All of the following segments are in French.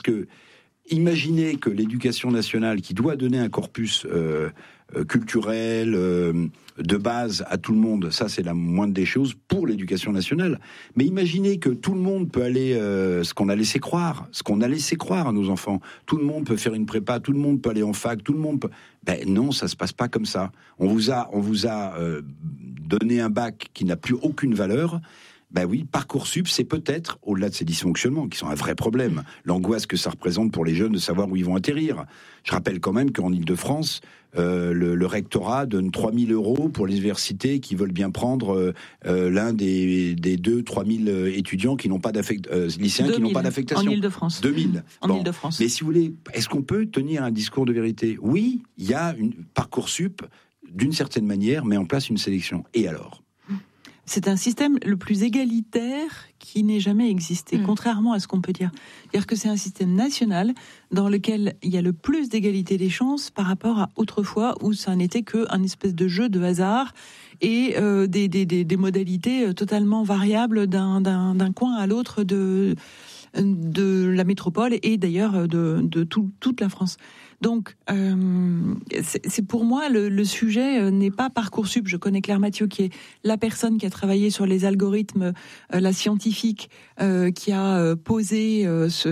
que imaginez que l'éducation nationale, qui doit donner un corpus culturel de base à tout le monde, ça c'est la moindre des choses pour l'éducation nationale. Mais imaginez que tout le monde peut aller, ce qu'on a laissé croire à nos enfants. Tout le monde peut faire une prépa, tout le monde peut aller en fac, tout le monde peut... Non, ça se passe pas comme ça. On vous a donné un bac qui n'a plus aucune valeur. Oui, Parcoursup, c'est peut-être, au-delà de ces dysfonctionnements, qui sont un vrai problème, l'angoisse que ça représente pour les jeunes de savoir où ils vont atterrir. Je rappelle quand même qu'en Ile-de-France, le rectorat donne 3 000 € pour les universités qui veulent bien prendre l'un des 2-3 000 étudiants qui n'ont pas lycéens qui n'ont pas d'affectation. En Ile-de-France. 2 000. En Ile-de-France. Mais si vous voulez, est-ce qu'on peut tenir un discours de vérité ? Oui, il y a une Parcoursup, d'une certaine manière, met en place une sélection. Et alors ? C'est un système le plus égalitaire qui n'ait jamais existé, contrairement à ce qu'on peut dire. C'est-à-dire que c'est un système national dans lequel il y a le plus d'égalité des chances par rapport à autrefois où ça n'était qu'un espèce de jeu de hasard et des modalités totalement variables d'un coin à l'autre de la métropole et d'ailleurs de toute la France. Donc, c'est pour moi, le sujet n'est pas Parcoursup. Je connais Claire Mathieu, qui est la personne qui a travaillé sur les algorithmes, la scientifique qui a posé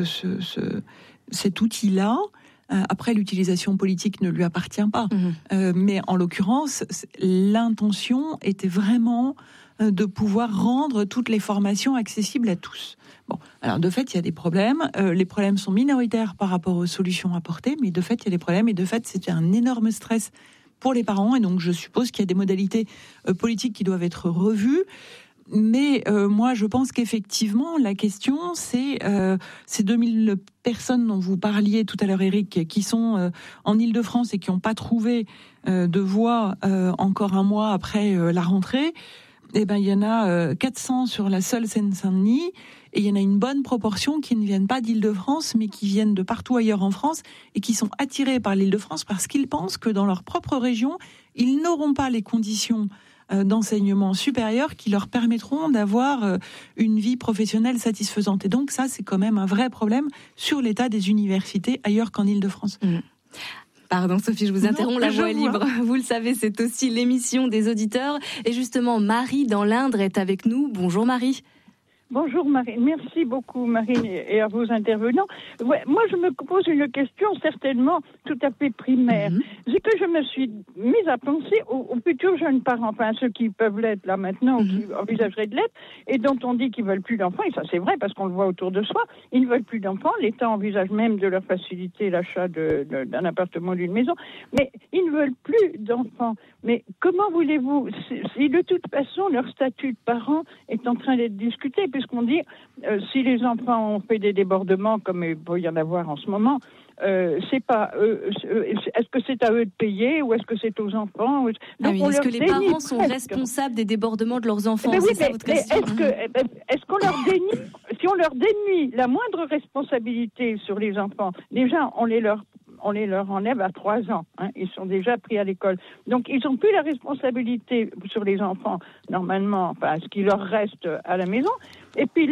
cet outil-là. Après, l'utilisation politique ne lui appartient pas. Mais en l'occurrence, l'intention était vraiment de pouvoir rendre toutes les formations accessibles à tous. Bon, alors de fait, il y a des problèmes. Les problèmes sont minoritaires par rapport aux solutions apportées, mais de fait, il y a des problèmes. Et de fait, c'est un énorme stress pour les parents. Et donc, je suppose qu'il y a des modalités politiques qui doivent être revues. Mais moi, je pense qu'effectivement, la question, c'est ces 2000 personnes dont vous parliez tout à l'heure, Éric, qui sont en Ile-de-France et qui n'ont pas trouvé de voie encore un mois après la rentrée. Eh ben, il y en a 400 sur la seule Seine-Saint-Denis, et il y en a une bonne proportion qui ne viennent pas d'Île-de-France, mais qui viennent de partout ailleurs en France, et qui sont attirés par l'Île-de-France parce qu'ils pensent que dans leur propre région, ils n'auront pas les conditions d'enseignement supérieur qui leur permettront d'avoir une vie professionnelle satisfaisante. Et donc ça, c'est quand même un vrai problème sur l'état des universités ailleurs qu'en Île-de-France. Pardon Sophie, je vous interromps, la voix est libre. Vous le savez, c'est aussi l'émission des auditeurs. Et justement, Marie dans l'Indre est avec nous. Bonjour Marie. Bonjour Marine, merci beaucoup Marine et à vos intervenants. Ouais, moi je me pose une question certainement tout à fait primaire. C'est que je me suis mise à penser aux futurs jeunes parents, enfin ceux qui peuvent l'être là maintenant ou qui envisageraient de l'être et dont on dit qu'ils veulent plus d'enfants, et ça c'est vrai parce qu'on le voit autour de soi, ils ne veulent plus d'enfants, l'État envisage même de leur faciliter l'achat d'un appartement ou d'une maison, mais ils ne veulent plus d'enfants. Mais comment voulez-vous, si de toute façon leur statut de parent est en train d'être discuté, puisqu'on dit si les enfants ont fait des débordements, comme il peut y en avoir en ce moment, c'est pas est-ce que c'est à eux de payer ou est-ce que c'est aux enfants? Donc est-ce que les parents sont responsables des débordements de leurs enfants? Oui, c'est ça votre question? Est-ce qu'on leur dénie, si on leur dénie la moindre responsabilité sur les enfants, déjà on les leur enlève à 3 ans. Ils sont déjà pris à l'école. Donc, ils n'ont plus la responsabilité sur les enfants, normalement, enfin, ce qui leur reste à la maison. Et puis,